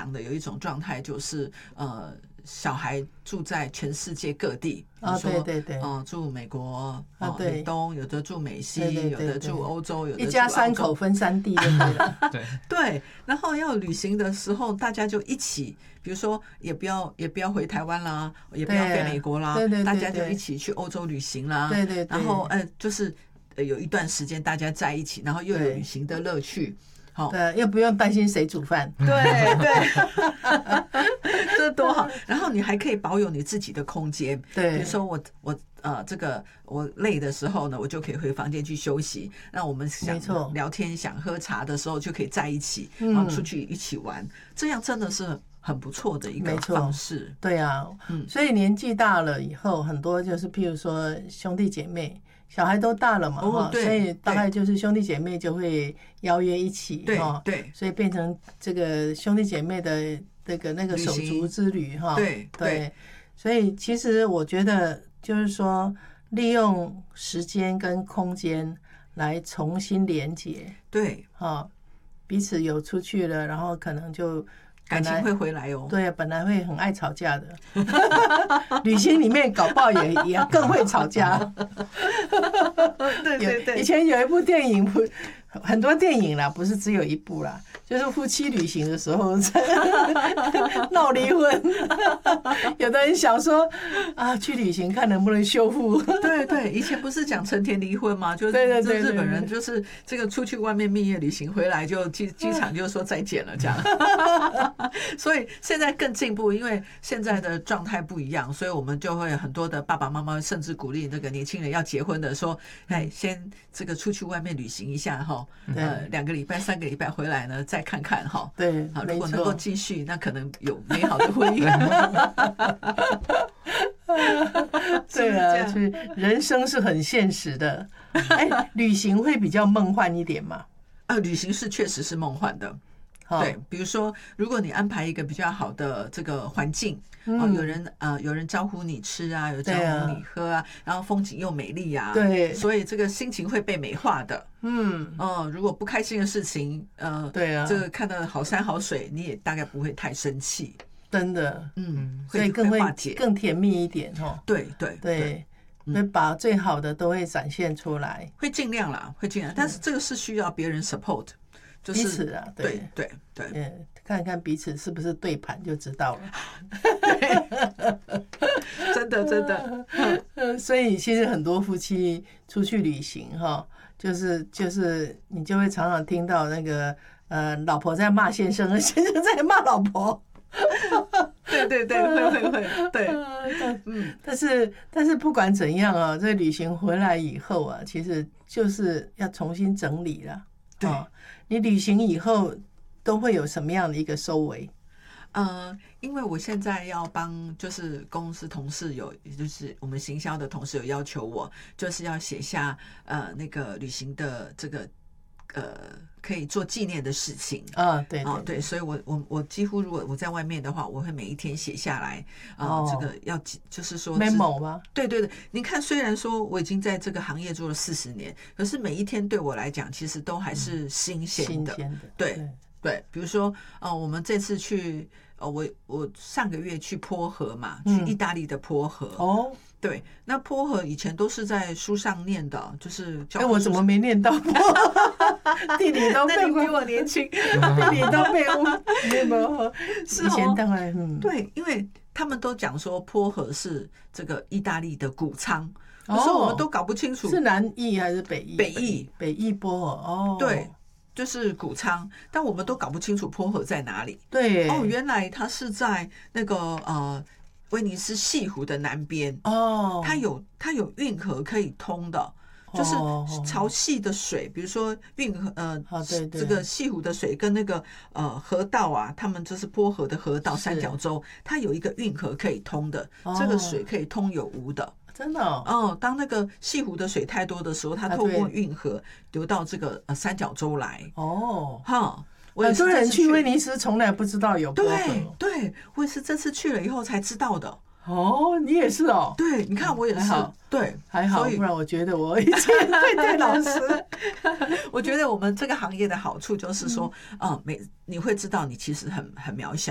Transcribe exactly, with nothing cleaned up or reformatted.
强的有一种状态，就是呃。小孩住在全世界各地，比如说， 哦、对对对， 呃，住美国、 啊、 呃、美东，有的住美西， 对对对对， 有的住欧洲，有的一家三口分三地，对了。 对对，然后要旅行的时候，大家就一起，比如说也不要也不要回台湾啦，也不要飞美国啦， 对对对对， 大家就一起去欧洲旅行啦， 对对对， 然后呃，就是有一段时间大家在一起，然后又有旅行的乐趣。 好，对，又不用担心谁煮饭， 对对，这多好。然后你还可以保有你自己的空间， 对， 比如说我我呃这个我累的时候呢，我就可以回房间去休息。那我们想聊天、想喝茶的时候，就可以在一起，然后出去一起玩，嗯、这样真的是很不错的一个方式。 对啊，嗯，所以年纪大了以后，很多就是譬如说兄弟姐妹。小孩都大了嘛， 哦、 所以大概就是兄弟姐妹就会邀约一起， 对对， 所以变成这个兄弟姐妹的那个那个手足之旅哈， 对对，所以其实我觉得就是说，利用时间跟空间来重新连结， 对， 哈，彼此有出去了，然后可能就。 感情会回来哦。 对，本来会很爱吵架的，旅行里面搞不好也也更会吵架。 对对对， 以前有一部电影，不很多电影啦，不是只有一部啦，就是夫妻旅行的时候闹离婚。有的人想说啊，去旅行看能不能修复。 对对，以前不是讲成田离婚吗？就是日本人就是这个出去外面蜜月旅行回来就机机场就说再见了这样。所以现在更进步，因为现在的状态不一样，所以我们就会很多的爸爸妈妈甚至鼓励那个年轻人要结婚的说，哎，先这个出去外面旅行一下哈，呃，两个礼拜、三个礼拜回来呢再看看哈。 对， 好，如果能够继续，那可能有美好的婚姻。 对啊，就是人生是很现实的。哎，旅行会比较梦幻一点嘛？ 呃，旅行是确实是梦幻的。对，比如说，如果你安排一个比较好的这个环境，嗯、哦，有人呃，有人招呼你吃啊，有招呼你喝啊，啊然后风景又美丽啊， 对， 所以这个心情会被美化的。 嗯， 哦，如果不开心的事情，呃， 对啊， 这个看到好山好水，你也大概不会太生气。 真的， 嗯， 所以更会化解， 更甜蜜一点哦。 对对对，会把最好的都会展现出来， 会尽量啦，会尽量，但是这个是需要别人 support。就是彼此啊， 对对对， 嗯，看看彼此是不是对盘就知道了。 真的真的， 嗯，所以其实很多夫妻出去旅行哈，就是就是你就会常常听到那个呃，老婆在骂先生，先生在骂老婆。 对对对，会会会，对， 嗯，但是但是不管怎样啊，这旅行回来以后啊，其实就是要重新整理了。 对。 你旅行以后都会有什么样的一个收尾？ 呃，因为我现在要帮，就是公司同事有，就是我们行销的同事有要求我，就是要写下呃那个旅行的这个呃可以做纪念的事情啊，对对对,、哦、对，所以我我我几乎如果我在外面的话，我会每一天写下来啊、呃哦，这个要就是说 memo 吗？ 对对对，你看，虽然说我已经在这个行业做了四十年，可是每一天对我来讲，其实都还是新鲜的， 新鲜的， 对 对, 对，比如说呃，我们这次去呃，我我上个月去坡河嘛，去意大利的坡河、 嗯、哦。 对，那坡河以前都是在书上念的，就是教。 哎，我怎么没念到？地理都背过， 比我年轻， 地理都背过，没有。 是以前当然，嗯， 对，因为他们都讲说坡河是这个意大利的谷仓，可是我们都搞不清楚是南意还是北意？ 北意， 北意坡河哦， 对。就是谷仓，但我们都搞不清楚坡河在哪里。 对， 哦，原来它是在那个呃威尼斯西湖的南边哦， 它有它有运河可以通的，就是潮汐的水，比如说运河呃、 哦、对对， 这个西湖的水跟那个呃河道啊，他们就是坡河的河道三角洲，它有一个运河可以通的，哦、这个水可以通有无的。 真的 哦, 哦，当那个西湖的水太多的时候，它透过运河流到这个呃三角洲来。 哦， 哈， 很多人去威尼斯从来不知道有坡河。 对，对，我也是这次去了以后才知道的。 哦，你也是哦。 对，你看我也是。对， 还好，不然我觉得我以前对对老师。 我觉得我们这个行业的好处就是说，嗯，每你会知道你其实很很渺小。